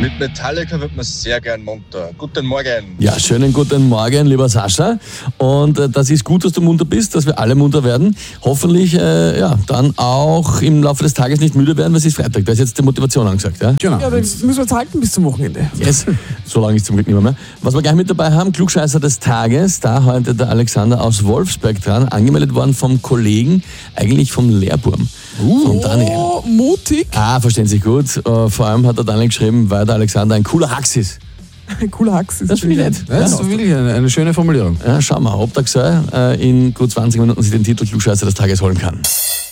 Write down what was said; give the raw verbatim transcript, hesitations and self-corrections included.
Mit Metallica wird man sehr gern munter. Guten Morgen. Ja, schönen guten Morgen, lieber Sascha. Und äh, das ist gut, dass du munter bist, dass wir alle munter werden. Hoffentlich äh, ja, dann auch im Laufe des Tages nicht müde werden, weil es ist Freitag. Da ist jetzt die Motivation angesagt. Ja, Genau. Ja, das müssen wir jetzt halten bis zum Wochenende. Yes. So lange ist zum Glück nicht mehr. Was wir gleich mit dabei haben, Klugscheißer des Tages. Da heute der Alexander aus Wolfsberg dran, angemeldet worden vom Kollegen, eigentlich vom Lehrburm. Uh, von Daniel. Oh, mutig. Ah, verstehen Sie gut. Uh, vor allem hat der Daniel geschrieben, weil der Alexander ein cooler Hax ist. Ein cooler Hax ist. Das finde ich nett. Ja, das ist wirklich eine, eine schöne Formulierung. Ja, schauen wir, ob der Gsell uh, in gut zwanzig Minuten sich den Titel Klugscheißer des Tages holen kann.